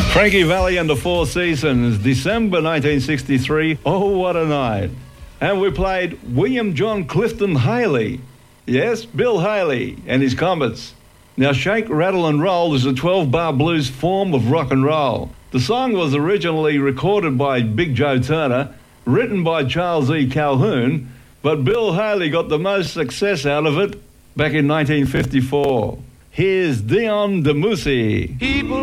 Frankie Valli and the Four Seasons, December 1963. Oh, what a night. And we played William John Clifton Haley. Yes, Bill Haley and his Comets. Now, Shake, Rattle and Roll is a 12-bar blues form of rock and roll. The song was originally recorded by Big Joe Turner, written by Charles E. Calhoun, but Bill Haley got the most success out of it back in 1954. Here's Dion DeMussy.